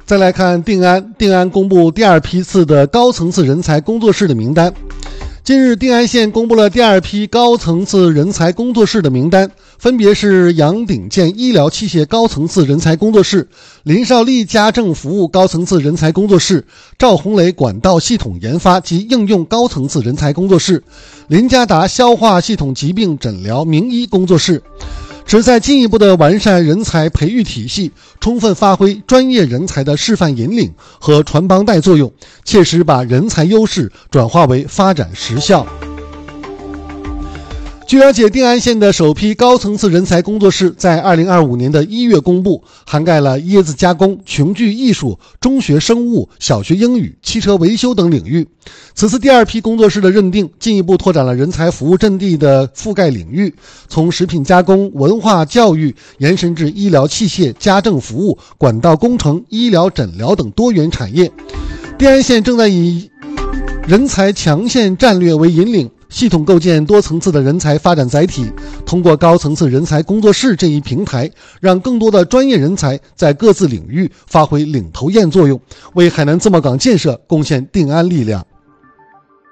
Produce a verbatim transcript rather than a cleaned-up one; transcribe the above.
再来看定安，定安公布第二批次的高层次人才工作室的名单。近日，定安县公布了第二批高层次人才工作室的名单，分别是杨鼎健医疗器械高层次人才工作室、林少利家政服务高层次人才工作室、赵红雷管道系统研发及应用高层次人才工作室、林家达消化系统疾病诊疗名医工作室，旨在进一步的完善人才培育体系，充分发挥专业人才的示范引领和传帮带作用，切实把人才优势转化为发展实效。据了解，定安县的首批高层次人才工作室在二零二五年的一月公布，涵盖了椰子加工、琼剧艺术、中学生物、小学英语、汽车维修等领域。此次第二批工作室的认定，进一步拓展了人才服务阵地的覆盖领域，从食品加工、文化教育延伸至医疗器械、家政服务、管道工程、医疗诊疗等多元产业。定安县正在以人才强县战略为引领，系统构建多层次的人才发展载体，通过高层次人才工作室这一平台，让更多的专业人才在各自领域发挥领头雁作用，为海南自贸港建设贡献定安力量。